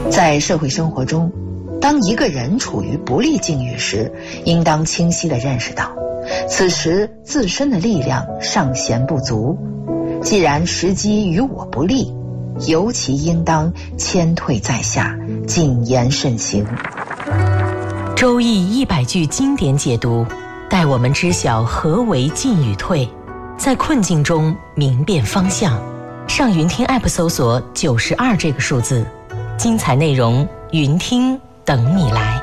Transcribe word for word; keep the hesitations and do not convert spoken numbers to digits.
在社会生活中，当一个人处于不利境遇时，应当清晰地认识到，此时自身的力量尚显不足。既然时机与我不利，尤其应当谦退在下，谨言慎行。 周易一百句经典解读，带我们知晓何为进与退，在困境中明辨方向。上云听 App 搜索九十二这个数字，精彩内容云听等你来。